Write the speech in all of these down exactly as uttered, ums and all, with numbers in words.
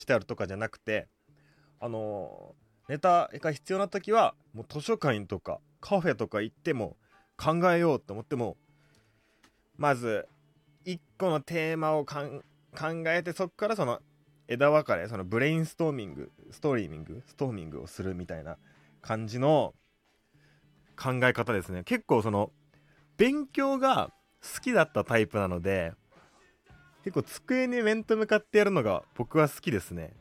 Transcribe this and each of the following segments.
してあるとかじゃなくて、あのーネタが必要な時はもう図書館とかカフェとか行っても考えようと思っても、まずいっこのテーマをかん考えて、そっからその枝分かれ、そのブレインストーミングストーリーミングストーミングをするみたいな感じの考え方ですね。結構その勉強が好きだったタイプなので、結構机に面と向かってやるのが僕は好きですね。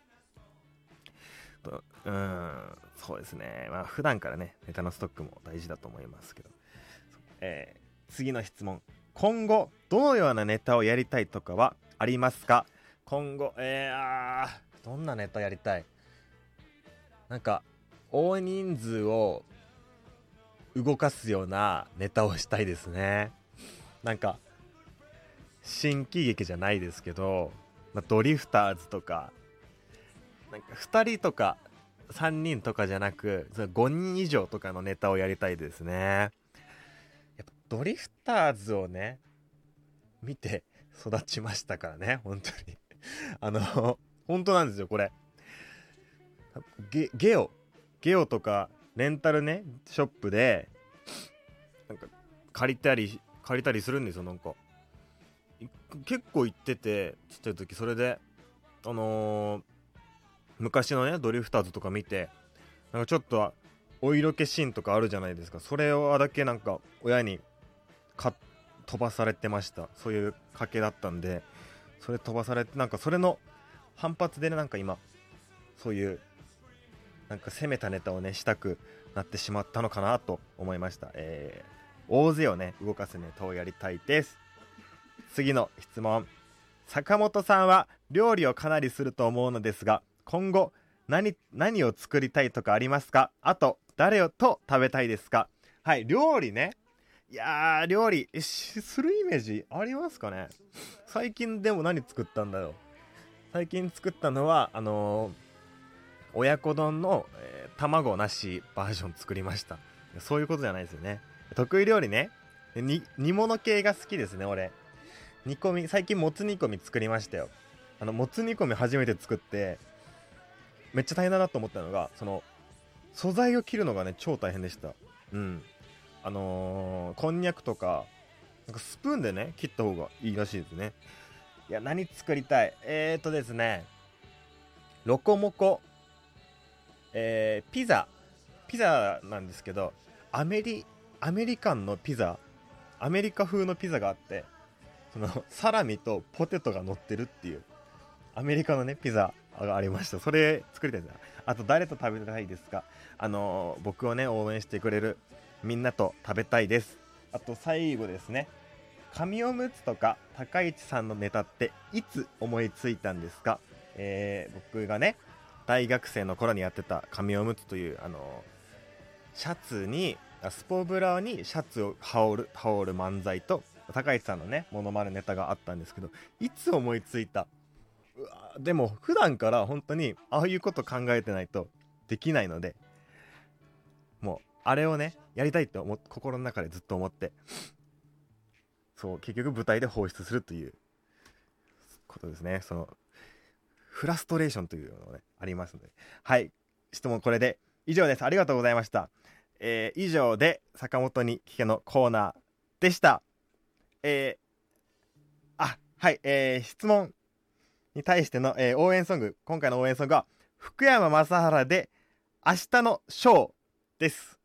うーんそうですね。まあ普段からねネタのストックも大事だと思いますけど、えー、次の質問。今後どのようなネタをやりたいとかはありますか？今後えー、あーどんなネタやりたい？なんか大人数を動かすようなネタをしたいですね。なんか新喜劇じゃないですけど、まあ、ドリフターズとか、なんかふたりとかさんにんとかじゃなくごにん以上とかのネタをやりたいですね。やっぱドリフターズをね見て育ちましたからね、本当にあの本当なんですよこれ。ゲゲオゲオとかレンタルねショップでなんか借りたり借りたりするんですよ。なんか結構行ってて、ちっちゃい時。それであのー、昔のねドリフターズとか見て、なんかちょっとお色気シーンとかあるじゃないですか。それをだけなんか親にか飛ばされてました。そういう家系だったんで、それ飛ばされて、なんかそれの反発でね、なんか今そういうなんか攻めたネタをねしたくなってしまったのかなと思いました。えー、大勢をね動かすネタをやりたいです。次の質問。坂本さんは料理をかなりすると思うのですが、今後何何を作りたいとかありますか？あと誰をと食べたいですか？はい、料理ね。いやー料理するイメージありますかね。最近でも何作ったんだよ。最近作ったのはあのー、親子丼の、えー、卵なしバージョン作りました。そういうことじゃないですよね。得意料理ね。に煮物系が好きですね俺。煮込み、最近もつ煮込み作りましたよ。あのもつ煮込み初めて作ってめっちゃ大変だなと思ったのが、その素材を切るのがね超大変でした。うん。あのー、こんにゃくとかなんかスプーンでね切った方がいいらしいですね。いや何作りたい？えーとですねロコモコ、えー、ピザピザなんですけど、アメリアメリカンのピザ、アメリカ風のピザがあって、そのサラミとポテトが乗ってるっていうアメリカのねピザがありました。それ作りたいです。あと誰と食べたいですか？あのー、僕をね応援してくれるみんなと食べたいです。あと最後ですね、神おむつとか高市さんのネタっていつ思いついたんですか？えー、僕がね大学生の頃にやってた神おむつという、あのー、シャツにスポブラにシャツを羽織る羽織る漫才と高市さんのねモノマネネタがあったんですけど、いつ思いついた？うわでも普段から本当にああいうこと考えてないとできないので、もうあれをねやりたいって思っ心の中でずっと思って、そう結局舞台で放出するということですね。そのフラストレーションというのがねありますので、はい、質問これで以上です。ありがとうございました。えー、以上で坂本に聞けのコーナーでした。えー、あはい、えー、質問に対しての、えー、応援ソング、今回の応援ソングは福山雅治で明日のショーです。